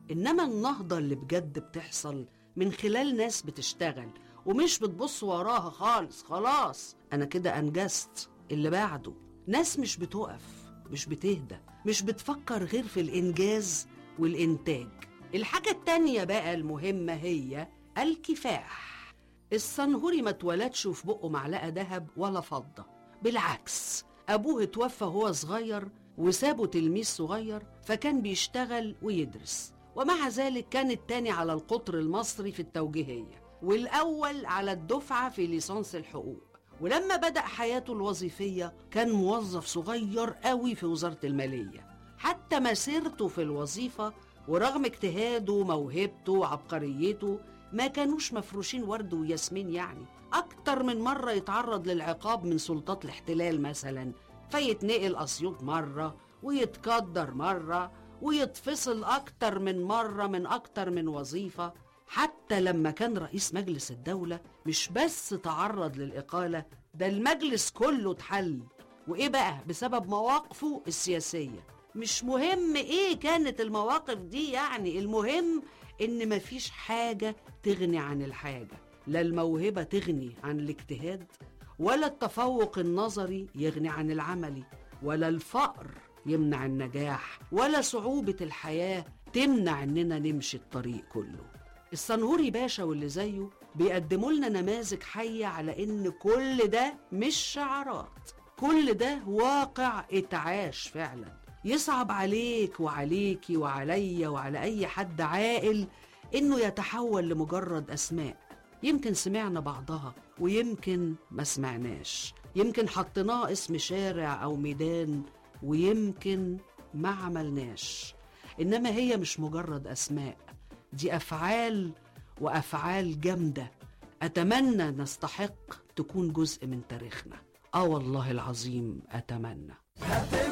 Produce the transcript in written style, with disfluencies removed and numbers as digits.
إنما النهضة اللي بجد بتحصل من خلال ناس بتشتغل ومش بتبص وراها خالص. خلاص أنا كده أنجزت اللي بعده. ناس مش بتقف، مش بتهدى، مش بتفكر غير في الإنجاز والإنتاج. الحاجة التانية بقى المهمة هي الكفاح. السنهوري ما اتولدش في بقه معلقة ذهب ولا فضة، بالعكس أبوه اتوفى وهو صغير وسابه تلميذ صغير، فكان بيشتغل ويدرس، ومع ذلك كان التاني على القطر المصري في التوجيهية والأول على الدفعة في ليسانس الحقوق. ولما بدأ حياته الوظيفية كان موظف صغير قوي في وزارة المالية. حتى مسيرته في الوظيفة ورغم اجتهاده وموهبته وعبقريته ما كانوش مفروشين ورد وياسمين، يعني أكتر من مرة يتعرض للعقاب من سلطات الاحتلال مثلا، فيتنقل أسيوط مرة ويتقدر مرة ويتفصل أكتر من مرة من أكتر من وظيفة. حتى لما كان رئيس مجلس الدولة مش بس تعرض للإقالة، ده المجلس كله اتحل. وإيه بقى؟ بسبب مواقفه السياسية. مش مهم إيه كانت المواقف دي، يعني المهم إن مفيش حاجة تغني عن الحاجة، لا الموهبة تغني عن الاجتهاد، ولا التفوق النظري يغني عن العملي، ولا الفقر يمنع النجاح، ولا صعوبة الحياة تمنع إننا نمشي الطريق كله. السنهوري باشا واللي زيه بيقدموا لنا نماذج حية على إن كل ده مش شعارات، كل ده واقع اتعاش فعلا. يصعب عليك وعليكي وعليا وعلى أي حد عاقل إنه يتحول لمجرد أسماء. يمكن سمعنا بعضها ويمكن ما سمعناش، يمكن حطيناه اسم شارع أو ميدان ويمكن ما عملناش. إنما هي مش مجرد أسماء، دي أفعال، وأفعال جامدة أتمنى نستحق تكون جزء من تاريخنا. والله العظيم أتمنى.